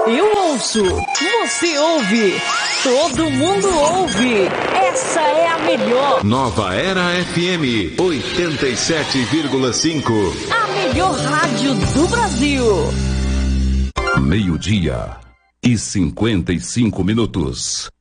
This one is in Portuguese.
Eu ouço, você ouve, todo mundo ouve. Essa é a melhor. Nova Era FM 87,5. A melhor rádio do Brasil. 12:55.